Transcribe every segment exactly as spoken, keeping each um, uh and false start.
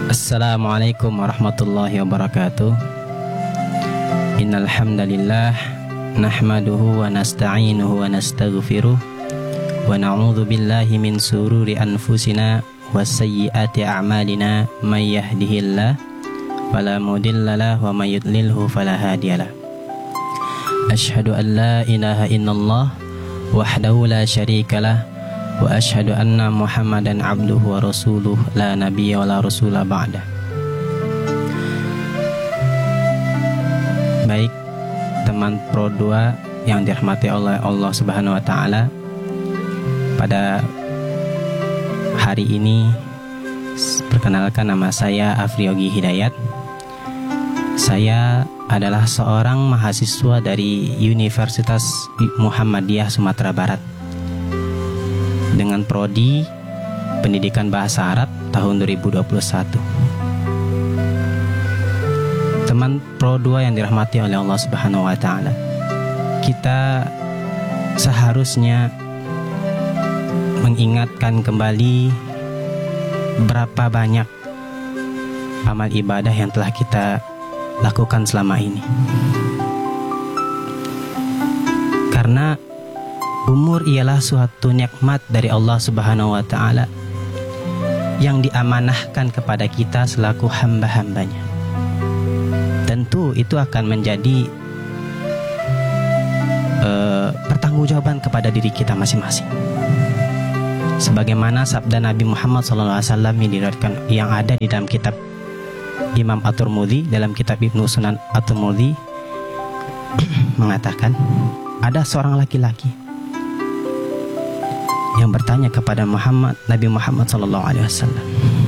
Assalamualaikum warahmatullahi wabarakatuh. Innal hamdalillah nahmaduhu wa nasta'inuhu wa nastaghfiruh wa na'udzu billahi min sururi anfusina wa sayyiati a'malina may yahdihillah fala mudhillalah wa may yudlilhu fala hadiyalah. Asyhadu an la ilaha illallah wahdahu la syarikalah wa asyhadu anna Muhammadan abduhu wa rasuluh la nabiyya wa la rasula ba'da. Baik teman Pro dua yang dirahmati oleh Allah Subhanahu wa taala, pada hari ini perkenalkan, nama saya Afriyogi Hidayat. Saya adalah seorang mahasiswa dari Universitas Muhammadiyah Sumatera Barat dengan prodi Pendidikan Bahasa Arab tahun dua ribu dua puluh satu. Teman Pro dua yang dirahmati oleh Allah Subhanahu wa taala, kita seharusnya mengingatkan kembali berapa banyak amal ibadah yang telah kita lakukan selama ini. Karena umur ialah suatu nikmat dari Allah Subhanahu wa taala yang diamanahkan kepada kita selaku hamba-hambanya. Tentu itu akan menjadi uh, pertanggungjawaban kepada diri kita masing-masing. Sebagaimana sabda Nabi Muhammad shallallahu alaihi wasallam yang diriwayatkan, yang ada di dalam kitab Imam At-Tirmidzi, dalam kitab Ibnu Sunan At-Tirmidzi, mengatakan ada seorang laki-laki yang bertanya kepada Muhammad, Nabi Muhammad sallallahu alaihi wasallam.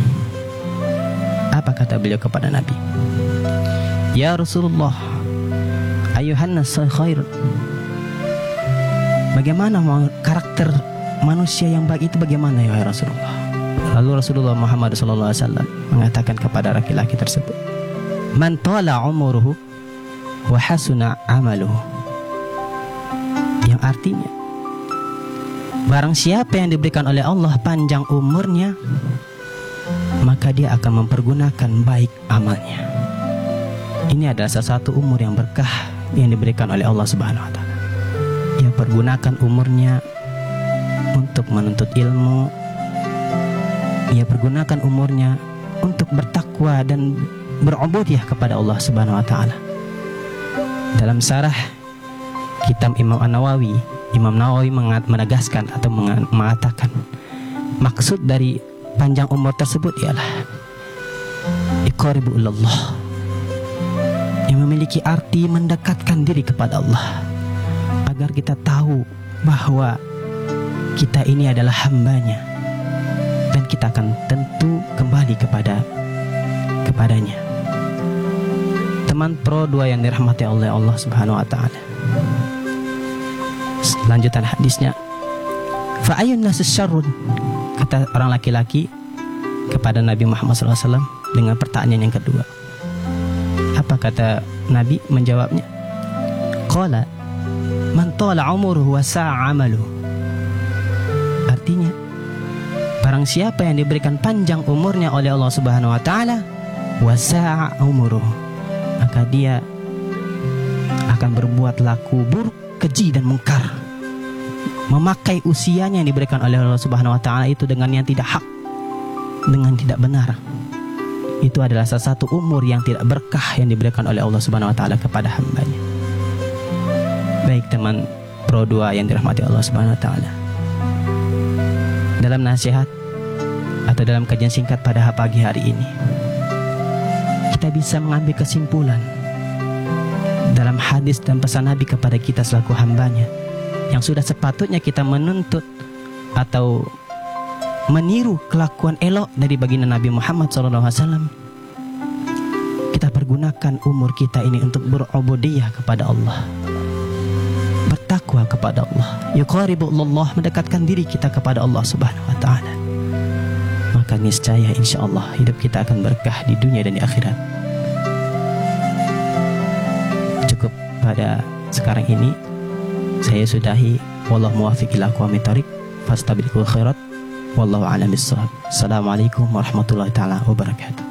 Apa kata beliau kepada Nabi? Ya Rasulullah, ayuhan nas khair. Bagaimana karakter manusia yang baik itu bagaimana ya Rasulullah? Lalu Rasulullah Muhammad sallallahu alaihi wasallam mengatakan kepada laki-laki tersebut, man tala umuruhu wa hasuna amaluhu. Yang artinya, barang siapa yang diberikan oleh Allah panjang umurnya, maka dia akan mempergunakan baik amalnya. Ini adalah salah satu umur yang berkah yang diberikan oleh Allah Subhanahu wa taala. Ia pergunakan umurnya untuk menuntut ilmu. Ia pergunakan umurnya untuk bertakwa dan berubudiyah kepada Allah Subhanahu wa taala. Dalam syarah kitab Imam An-Nawawi, Imam Nawawi menegaskan atau mengatakan, maksud dari panjang umur tersebut ialah iqaribu ilallah, yang memiliki arti mendekatkan diri kepada Allah, agar kita tahu bahwa kita ini adalah hambanya dan kita akan tentu kembali kepada kepadanya. Teman Pro dua yang dirahmati oleh Allah Subhanahu wa taala, lanjutan hadisnya, fa ayyun nas syarrun, kata orang laki-laki kepada Nabi Muhammad sallallahu alaihi wasallam dengan pertanyaan yang kedua. Apa kata Nabi menjawabnya? Qala man tala umuruhu wa sa'a amaluhu. Artinya, barang siapa yang diberikan panjang umurnya oleh Allah Subhanahu wa taala, wa sa'a umuruhu, maka dia akan berbuat laku buruk, keji dan mungkar, memakai usianya yang diberikan oleh Allah Subhanahu wa taala itu dengan yang tidak hak, dengan tidak benar. Itu adalah salah satu umur yang tidak berkah yang diberikan oleh Allah Subhanahu wa taala kepada hambanya. Baik teman Pro dua yang dirahmati Allah Subhanahu wa taala, dalam nasihat atau dalam kajian singkat pada pagi hari ini, kita bisa mengambil kesimpulan dalam hadis dan pesan Nabi kepada kita selaku hambanya, yang sudah sepatutnya kita menuntut atau meniru kelakuan elok dari baginda Nabi Muhammad shallallahu alaihi wasallam. Kita pergunakan umur kita ini untuk berubudiyah kepada Allah, bertakwa kepada Allah, yuqaribu Allah, mendekatkan diri kita kepada Allah Subhanahu wa taala. Maka niscaya insyaallah hidup kita akan berkah di dunia dan di akhirat. Cukup pada sekarang ini saya sudahi. Wallahu muwaffiq ila aqwamit thoriq, fastabiqul khairat. Wallahu a'lam bissawab. Assalamualaikum warahmatullahi taala wabarakatuh.